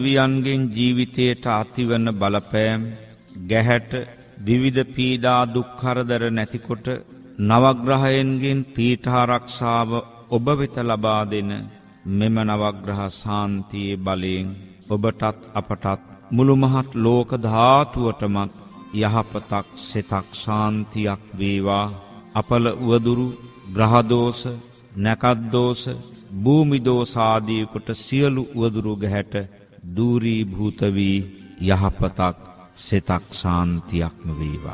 වියන්ගෙන් ජීවිතයට ඇතිවන බලපෑම් ගැහැට විවිධ පීඩා දුක් කරදර නැතිකොට නවග්‍රහයන්ගෙන් පීඨාරක්ෂාව ඔබ වෙත ලබා දෙන මෙම නවග්‍රහ ශාන්තියේ බලයෙන් ඔබටත් අපටත් මුළු මහත් ලෝක ධාතුවටමත් යහපතක් සිතක් ශාන්තියක් වේවා. අපල උවදුරු ග්‍රහ දෝෂ නැකත් දෝෂ භූමි දෝෂ ආදී කොට සියලු උවදුරු ගැහැට දූරීභූත වී යහපතක් සිතක් ශාන්තියක්ම වේවා.